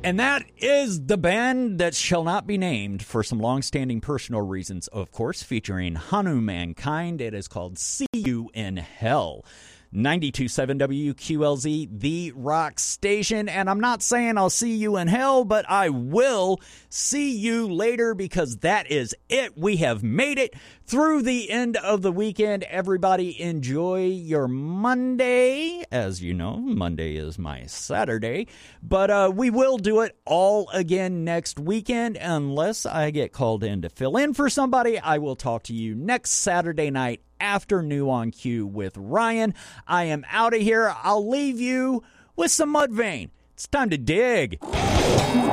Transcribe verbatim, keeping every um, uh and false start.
And that is the band that shall not be named for some long-standing personal reasons, of course, featuring Hanumankind. It is called See You in Hell. ninety-two point seven W Q L Z, the rock station. And I'm not saying I'll see you in hell, but I will see you later, because that is it. We have made it through the end of the weekend. Everybody enjoy your Monday. As you know, Monday is my Saturday. But uh, we will do it all again next weekend, unless I get called in to fill in for somebody. I will talk to you next Saturday night after New on Q with Ryan. I am out of here. I'll leave you with some Mudvayne. It's time to dig.